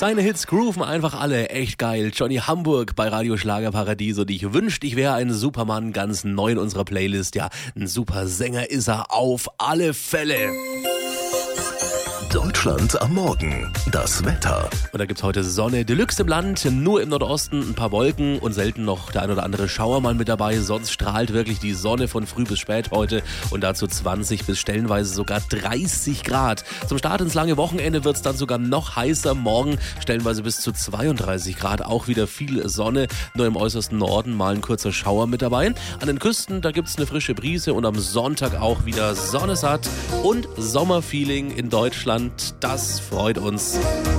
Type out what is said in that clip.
Seine Hits grooven einfach alle. Echt geil. Johnny Hamburg bei Radio Schlagerparadies und ich wünschte, ich wäre ein Supermann, ganz neu in unserer Playlist. Ja, ein super Sänger ist er auf alle Fälle. Deutschland am Morgen. Das Wetter. Und da gibt's heute Sonne Deluxe im Land, nur im Nordosten ein paar Wolken und selten noch der ein oder andere Schauer mal mit dabei. Sonst strahlt wirklich die Sonne von früh bis spät heute und dazu 20 bis stellenweise sogar 30 Grad. Zum Start ins lange Wochenende wird's dann sogar noch heißer. Morgen stellenweise bis zu 32 Grad. Auch wieder viel Sonne, nur im äußersten Norden mal ein kurzer Schauer mit dabei. An den Küsten, da gibt's eine frische Brise und am Sonntag auch wieder Sonne satt und Sommerfeeling in Deutschland. Das freut uns.